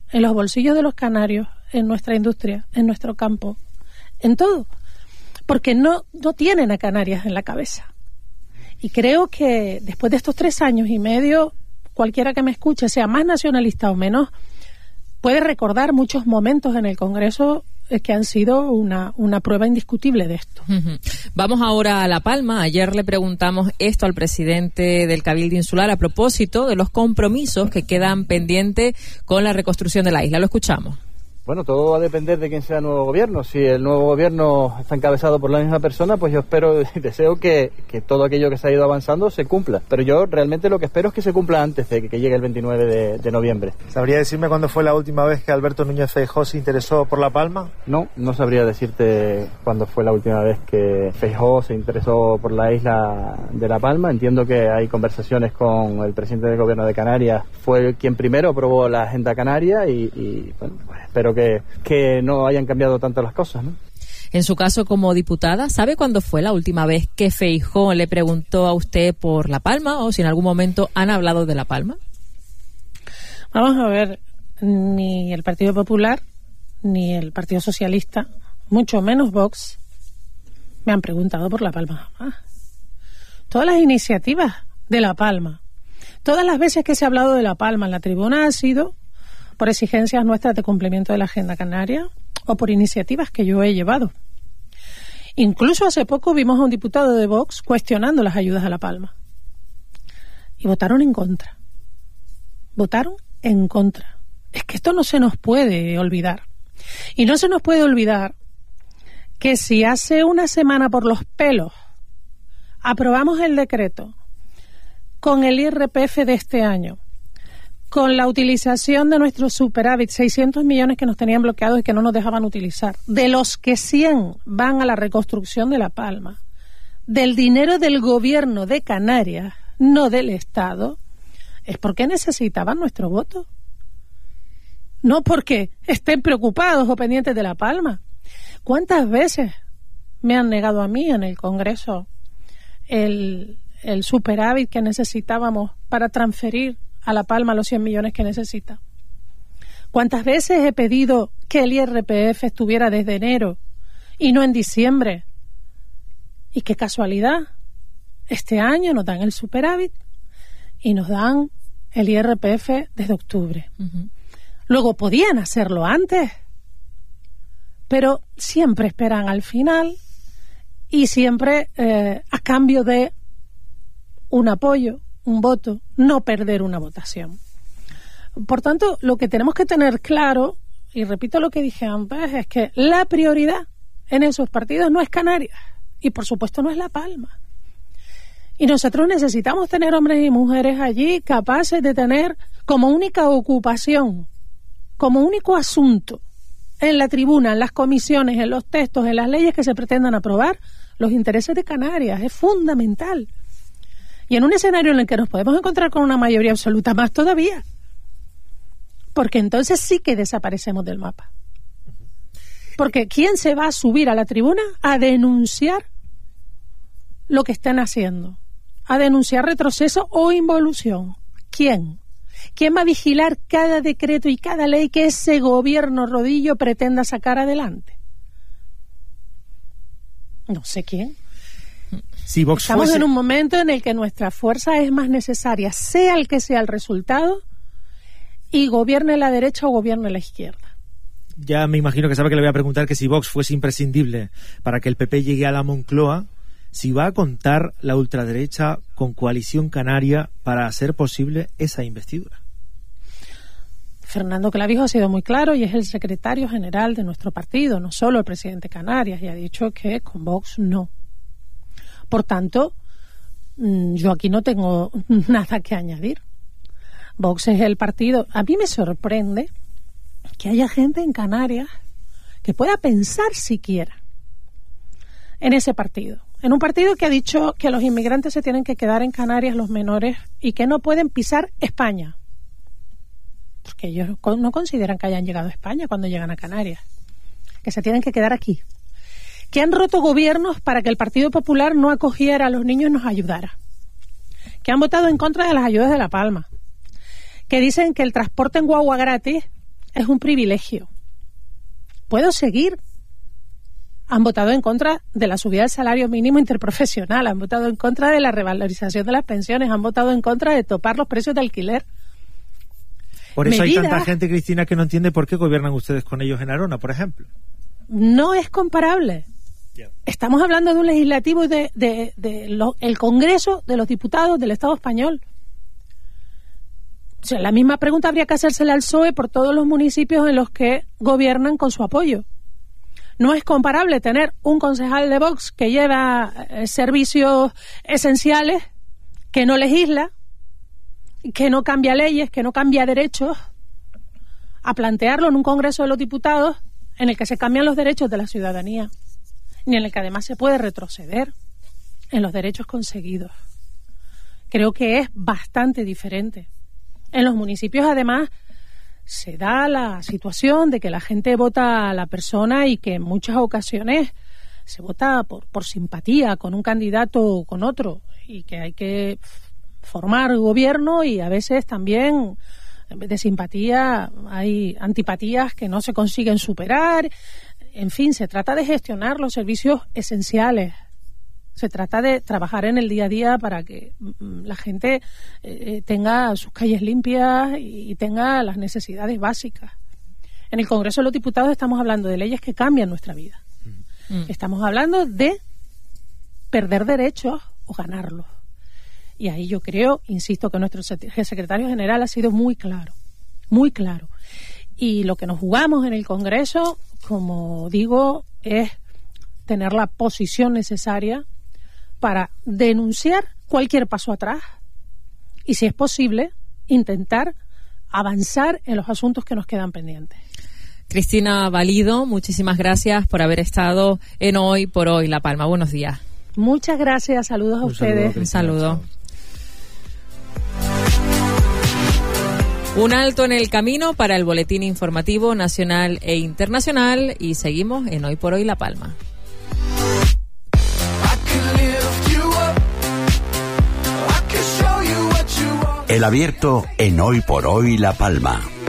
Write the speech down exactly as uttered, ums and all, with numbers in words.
en los bolsillos de los canarios, en nuestra industria, en nuestro campo, en todo, porque no, no tienen a Canarias en la cabeza. Y creo que después de estos tres años y medio, cualquiera que me escuche, sea más nacionalista o menos, puede recordar muchos momentos en el Congreso que han sido una, una prueba indiscutible de esto. Uh-huh. Vamos ahora a La Palma. Ayer le preguntamos esto al presidente del Cabildo Insular a propósito de los compromisos que quedan pendientes con la reconstrucción de la isla. Lo escuchamos. Bueno, todo va a depender de quién sea el nuevo gobierno. Si el nuevo gobierno está encabezado por la misma persona, pues yo espero y deseo que, que todo aquello que se ha ido avanzando se cumpla. Pero yo realmente lo que espero es que se cumpla antes de que llegue el veintinueve de, de noviembre. ¿Sabría decirme cuándo fue la última vez que Alberto Núñez Feijóo se interesó por La Palma? No, no sabría decirte cuándo fue la última vez que Feijóo se interesó por la isla de La Palma. Entiendo que hay conversaciones con el presidente del gobierno de Canarias. Fue quien primero aprobó la agenda canaria y, y bueno, pues espero que Que, que no hayan cambiado tanto las cosas, ¿no? En su caso como diputada, ¿sabe cuándo fue la última vez que Feijóo le preguntó a usted por La Palma o si en algún momento han hablado de La Palma? Vamos a ver, ni el Partido Popular ni el Partido Socialista, mucho menos Vox, me han preguntado por La Palma jamás. Todas las iniciativas de La Palma, todas las veces que se ha hablado de La Palma en la tribuna ha sido por exigencias nuestras de cumplimiento de la agenda canaria o por iniciativas que yo he llevado. Incluso hace poco vimos a un diputado de Vox cuestionando las ayudas a La Palma. Y votaron en contra. Votaron en contra. Es que esto no se nos puede olvidar. Y no se nos puede olvidar que si hace una semana por los pelos aprobamos el decreto con el I R P F de este año, con la utilización de nuestro superávit, seiscientos millones que nos tenían bloqueados y que no nos dejaban utilizar, de los que cien van a la reconstrucción de La Palma, del dinero del gobierno de Canarias, no del Estado, es porque necesitaban nuestro voto. No porque estén preocupados o pendientes de La Palma. ¿Cuántas veces me han negado a mí en el Congreso el, el superávit que necesitábamos para transferir a La Palma los cien millones que necesita? ¿Cuántas veces he pedido que el I R P F estuviera desde enero y no en diciembre? Y qué casualidad, este año nos dan el superávit y nos dan el I R P F desde octubre. Uh-huh. Luego podían hacerlo antes, pero siempre esperan al final y siempre eh, a cambio de un apoyo, un voto, no perder una votación. Por tanto, lo que tenemos que tener claro, y repito lo que dije antes, es que la prioridad en esos partidos no es Canarias y por supuesto no es La Palma. Y nosotros necesitamos tener hombres y mujeres allí capaces de tener como única ocupación, como único asunto en la tribuna, en las comisiones, en los textos, en las leyes que se pretendan aprobar, los intereses de Canarias. Es fundamental. Y en un escenario en el que nos podemos encontrar con una mayoría absoluta, más todavía. Porque entonces sí que desaparecemos del mapa. Porque ¿quién se va a subir a la tribuna a denunciar lo que están haciendo? A denunciar retroceso o involución. ¿Quién? ¿Quién va a vigilar cada decreto y cada ley que ese gobierno rodillo pretenda sacar adelante? No sé quién. Si Vox Estamos fuese... en un momento en el que nuestra fuerza es más necesaria, sea el que sea el resultado, y gobierne la derecha o gobierne la izquierda. Ya me imagino que sabe que le voy a preguntar que si Vox fuese imprescindible para que el P P llegue a la Moncloa, si va a contar la ultraderecha con Coalición Canaria para hacer posible esa investidura. Fernando Clavijo ha sido muy claro y es el secretario general de nuestro partido, no solo el presidente Canarias, y ha dicho que con Vox no. Por tanto, yo aquí no tengo nada que añadir. Vox es el partido. A mí me sorprende que haya gente en Canarias que pueda pensar siquiera en ese partido. En un partido que ha dicho que los inmigrantes se tienen que quedar en Canarias, los menores, y que no pueden pisar España. Porque ellos no consideran que hayan llegado a España cuando llegan a Canarias. Que se tienen que quedar aquí. Que han roto gobiernos para que el Partido Popular no acogiera a los niños y nos ayudara. Que han votado en contra de las ayudas de La Palma. Que dicen que el transporte en guagua gratis es un privilegio. Puedo seguir. Han votado en contra de la subida del salario mínimo interprofesional, han votado en contra de la revalorización de las pensiones, han votado en contra de topar los precios de alquiler. Por eso Medidas, hay tanta gente, Cristina, que no entiende por qué gobiernan ustedes con ellos en Arona, por ejemplo. No es comparable. Yeah. Estamos hablando de un legislativo y de, de, de lo, el Congreso de los Diputados del Estado español. O sea, la misma pregunta habría que hacérsela al P S O E por todos los municipios en los que gobiernan con su apoyo. No es comparable tener un concejal de Vox que lleva eh, servicios esenciales, que no legisla, que no cambia leyes, que no cambia derechos, a plantearlo en un Congreso de los Diputados en el que se cambian los derechos de la ciudadanía, ni en el que además se puede retroceder en los derechos conseguidos. Creo que es bastante diferente. En los municipios, además, se da la situación de que la gente vota a la persona y que en muchas ocasiones se vota por, por simpatía con un candidato o con otro, y que hay que formar gobierno, y a veces también en vez de simpatía hay antipatías que no se consiguen superar. En fin, se trata de gestionar los servicios esenciales. Se trata de trabajar en el día a día para que la gente eh, tenga sus calles limpias y tenga las necesidades básicas. En el Congreso de los Diputados estamos hablando de leyes que cambian nuestra vida. Mm. Estamos hablando de perder derechos o ganarlos. Y ahí yo creo, insisto, que nuestro secretario general ha sido muy claro, muy claro. Y lo que nos jugamos en el Congreso, como digo, es tener la posición necesaria para denunciar cualquier paso atrás y, si es posible, intentar avanzar en los asuntos que nos quedan pendientes. Cristina Valido, muchísimas gracias por haber estado en Hoy por Hoy La Palma. Buenos días. Muchas gracias, saludos a Un ustedes. Un saludo. Un alto en el camino para el boletín informativo nacional e internacional, y seguimos en Hoy por Hoy La Palma. El abierto en Hoy por Hoy La Palma.